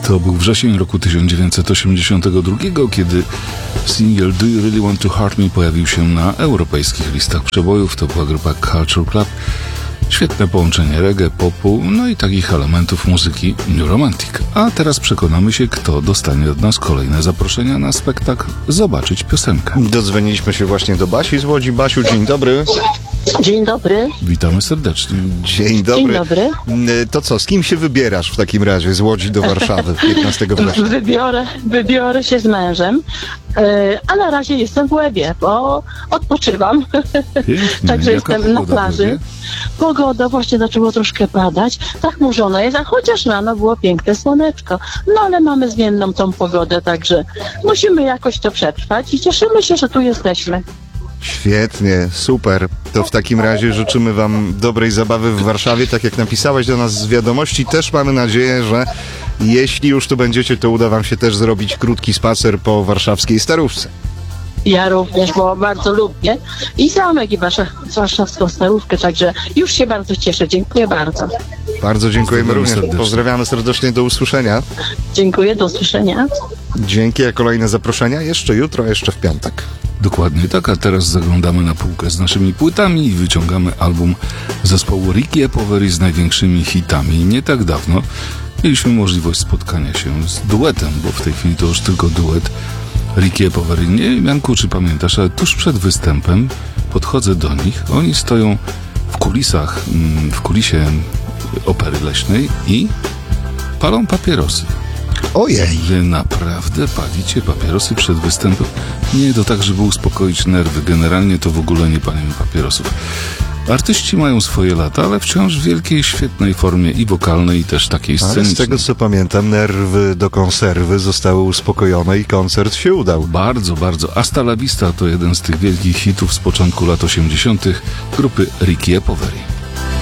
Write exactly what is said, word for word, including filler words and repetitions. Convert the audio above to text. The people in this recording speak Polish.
To był wrzesień roku tysiąc dziewięćset osiemdziesiątego drugiego, kiedy singiel Do You Really Want To Hurt Me pojawił się na europejskich listach przebojów. To była grupa Culture Club. Świetne połączenie reggae, popu, no i takich elementów muzyki New Romantic. A teraz przekonamy się, kto dostanie od nas kolejne zaproszenia na spektakl Zobaczyć piosenkę. Dodzwoniliśmy się właśnie do Basi z Łodzi. Basiu, dzień dobry. Dzień dobry. Witamy serdecznie. Dzień dobry. Dzień dobry. To co, z kim się wybierasz w takim razie z Łodzi do Warszawy piętnastego września? Wybiorę, wybiorę się z mężem, yy, a na razie jestem w Łebie, bo odpoczywam. Pięknie. Także Jaka jestem na pogoda w plaży. Łebie? Pogoda właśnie zaczęło troszkę padać. Tak chmurzona jest, a chociaż rano było piękne słoneczko. No ale mamy zmienną tą pogodę, także musimy jakoś to przetrwać i cieszymy się, że tu jesteśmy. Świetnie, super. To w takim razie życzymy wam dobrej zabawy w Warszawie. Tak jak napisałeś do nas z wiadomości, też mamy nadzieję, że jeśli już tu będziecie, to uda wam się też zrobić krótki spacer po warszawskiej Starówce. Ja również, bo bardzo lubię i zamek i wasza, warszawską Starówkę, także już się bardzo cieszę. Dziękuję bardzo. Bardzo dziękujemy Pozdrawiamy również. serdecznie. Pozdrawiamy serdecznie, do usłyszenia. Dziękuję, do usłyszenia. Dzięki, a kolejne zaproszenia jeszcze jutro, jeszcze w piątek. Dokładnie tak, a teraz zaglądamy na półkę z naszymi płytami i wyciągamy album zespołu Ricky Poveri z największymi hitami. Nie tak dawno mieliśmy możliwość spotkania się z duetem, bo w tej chwili to już tylko duet Ricky Poveri. Nie wiem, Janku, czy pamiętasz, ale tuż przed występem podchodzę do nich. Oni stoją w kulisach, w kulisie Opery Leśnej i palą papierosy. Ojej! Wy naprawdę palicie papierosy przed występem? Nie, to tak, żeby uspokoić nerwy. Generalnie to w ogóle nie palimy papierosów. Artyści mają swoje lata, ale wciąż w wielkiej, świetnej formie i wokalnej, i też takiej Ale scenicznej. z tego co pamiętam, nerwy do konserwy zostały uspokojone i koncert się udał. Bardzo, bardzo. Hasta la vista to jeden z tych wielkich hitów z początku lat osiemdziesiątych grupy Ricky Poveri.